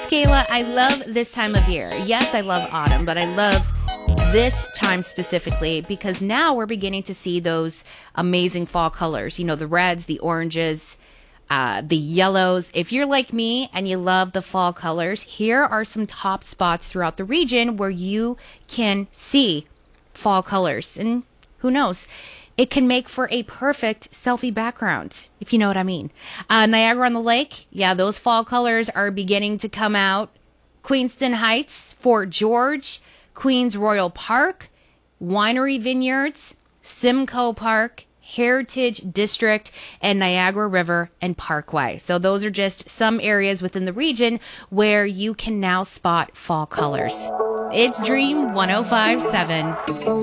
Kayla, I love this time of year. Yes, I love autumn, but I love this time specifically because now we're beginning to see those amazing fall colors. You know, the reds, the oranges, the yellows. If you're like me and you love the fall colors, here are some top spots throughout the region where you can see fall colors. And who knows? It can make for a perfect selfie background, if you know what I mean. Niagara on the Lake, yeah, those fall colors are beginning to come out. Queenston Heights, Fort George, Queens Royal Park, Winery Vineyards, Simcoe Park, Heritage District, and Niagara River and Parkway. So those are just some areas within the region where you can now spot fall colors. It's Dream 105.7.